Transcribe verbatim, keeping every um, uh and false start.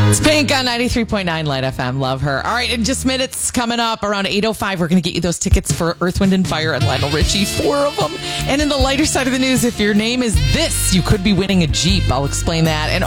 It's Pink on ninety-three point nine Light F M. Love her. All right, in just minutes coming up around eight oh five, we're going to get you those tickets for Earth, Wind and Fire and Lionel Richie. Four of them. And in the lighter side of the news, if your name is this, you could be winning a Jeep. I'll explain that. And